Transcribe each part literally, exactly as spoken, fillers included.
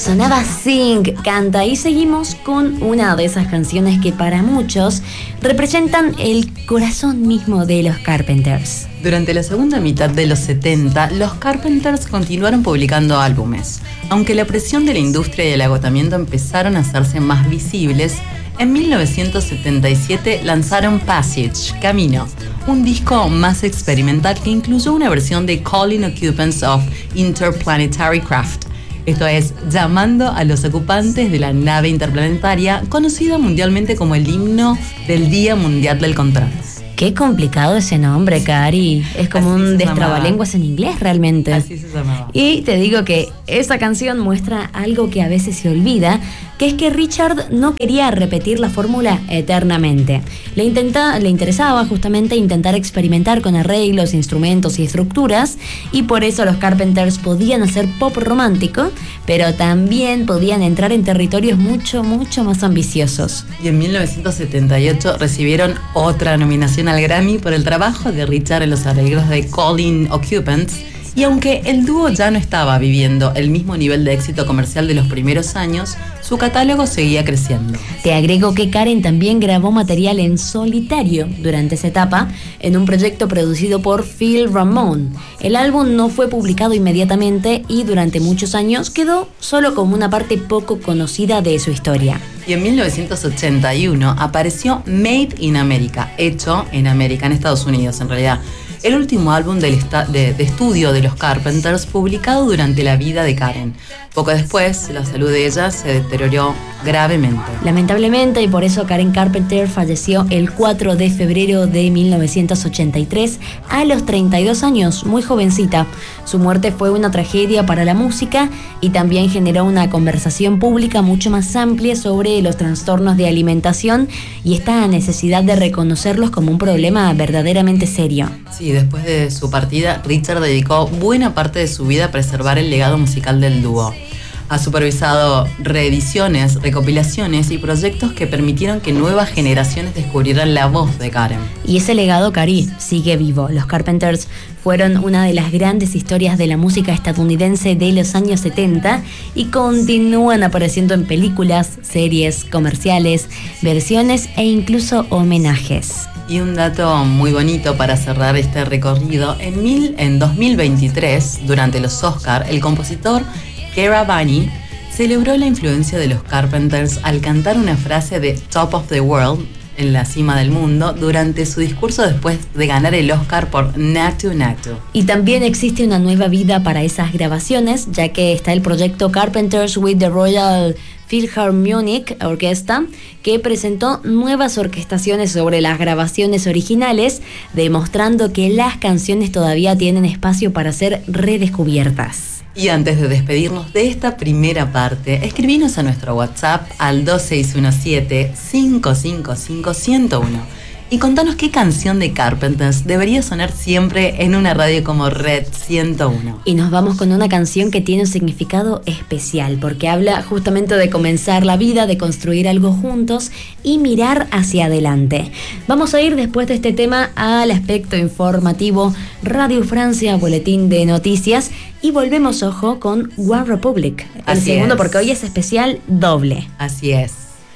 Sonaba Sing, Canta, y seguimos con una de esas canciones que para muchos representan el corazón mismo de los Carpenters. Durante la segunda mitad de los setenta, los Carpenters continuaron publicando álbumes. Aunque la presión de la industria y el agotamiento empezaron a hacerse más visibles, en mil novecientos setenta y siete lanzaron Passage, Camino, un disco más experimental que incluyó una versión de Calling Occupants of Interplanetary Craft. Esto es, llamando a los ocupantes de la nave interplanetaria, conocida mundialmente como el himno del Día Mundial del Contrato. Qué complicado ese nombre, Cari. Es como Así un destrabalenguas en inglés, realmente. Así se llamaba. Y te digo que esa canción muestra algo que a veces se olvida, que es que Richard no quería repetir la fórmula eternamente. Le, intenta, le interesaba justamente intentar experimentar con arreglos, instrumentos y estructuras, y por eso los Carpenters podían hacer pop romántico, pero también podían entrar en territorios mucho, mucho más ambiciosos. Y en mil novecientos setenta y ocho recibieron otra nominación al Grammy por el trabajo de Richard en los arreglos de Calling Occupants, y aunque el dúo ya no estaba viviendo el mismo nivel de éxito comercial de los primeros años, su catálogo seguía creciendo. Te agrego que Karen también grabó material en solitario durante esa etapa, en un proyecto producido por Phil Ramone. El álbum no fue publicado inmediatamente y durante muchos años quedó solo como una parte poco conocida de su historia. Y en mil novecientos ochenta y uno apareció Made in America, hecho en América, en Estados Unidos en realidad. El último álbum del esta- de, de estudio de los Carpenters, publicado durante la vida de Karen. Poco después, la salud de ella se deterioró gravemente. Lamentablemente, y por eso Karen Carpenter falleció el cuatro de febrero de mil novecientos ochenta y tres a los treinta y dos años, muy jovencita. Su muerte fue una tragedia para la música y también generó una conversación pública mucho más amplia sobre los trastornos de alimentación y esta necesidad de reconocerlos como un problema verdaderamente serio. Sí, después de su partida, Richard dedicó buena parte de su vida a preservar el legado musical del dúo. Ha supervisado reediciones, recopilaciones y proyectos que permitieron que nuevas generaciones descubrieran la voz de Karen. Y ese legado, Cari, sigue vivo. Los Carpenters fueron una de las grandes historias de la música estadounidense de los años setenta y continúan apareciendo en películas, series, comerciales, versiones e incluso homenajes. Y un dato muy bonito para cerrar este recorrido, en, mil, en dos mil veintitrés, durante los Oscar, el compositor Keravani celebró la influencia de los Carpenters al cantar una frase de Top of the World, en la cima del mundo, durante su discurso después de ganar el Oscar por Naatu Naatu. Y también existe una nueva vida para esas grabaciones, ya que está el proyecto Carpenters with the Royal Philharmonic Orchestra, que presentó nuevas orquestaciones sobre las grabaciones originales, demostrando que las canciones todavía tienen espacio para ser redescubiertas. Y antes de despedirnos de esta primera parte, escribinos a nuestro WhatsApp al dos seis uno siete, cinco cinco cinco, uno cero uno y contanos qué canción de Carpenters debería sonar siempre en una radio como Red ciento uno. Y nos vamos con una canción que tiene un significado especial, porque habla justamente de comenzar la vida, de construir algo juntos y mirar hacia adelante. Vamos a ir después de este tema al aspecto informativo, Radio Francia, boletín de noticias, y volvemos, ojo, con One Republic, el Así segundo, es. porque hoy es especial doble. Así es.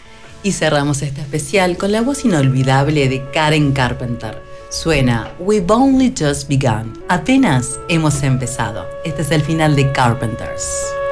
Y cerramos este especial con la voz inolvidable de Karen Carpenter. Suena We've Only Just Begun. Apenas hemos empezado. Este es el final de Carpenters.